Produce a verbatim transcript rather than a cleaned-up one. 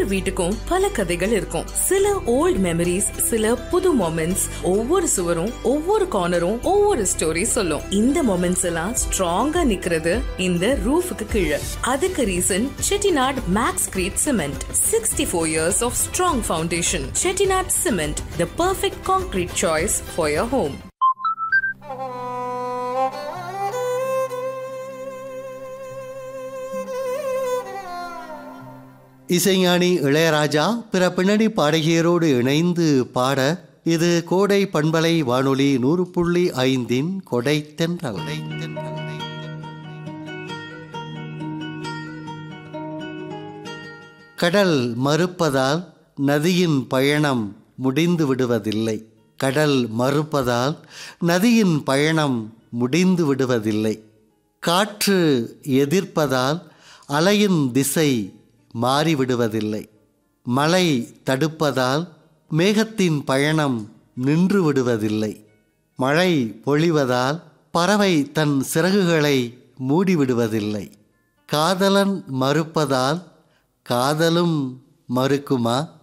ஒவ்வொரு வீட்டுக்கும் பல கதைகள் இருக்கும். சில ஓல்ட் மெமரிஸ், சில புது மொமெண்ட்ஸ். ஒவ்வொரு சுவரும் ஒவ்வொரு கார்னரும் ஒவ்வொரு ஸ்டோரி சொல்லும். இந்த மொமெண்ட்ஸ் எல்லாம் ஸ்ட்ராங்கா நிக்கிறது இந்த ரூஃபுக்கு கீழே. அதுக்கு reason Chettinad maths greet cement. Sixty four years of strong foundation. Chettinad cement, the perfect concrete choice for your home. இசைஞானி இளையராஜா பிற பின்னணி பாடகியரோடு இணைந்து பாட இது கோடை பண்பலை வானொலி நூறு புள்ளி ஐந்தின் கொடை தென்றல். கடல் மறுப்பதால் நதியின் பயணம் முடிந்து விடுவதில்லை. கடல் மறுப்பதால் நதியின் பயணம் முடிந்து விடுவதில்லை. காற்று எதிர்ப்பதால் அலையின் திசை மாறிவிடுவதில்லை. மழை தடுப்பதால் மேகத்தின் பயணம் நின்று விடுவதில்லை. மழை பொழிவதால் பறவை தன் சிறகுகளை மூடிவிடுவதில்லை. காதலன் மறுப்பதால் காதலும் மறுக்குமா?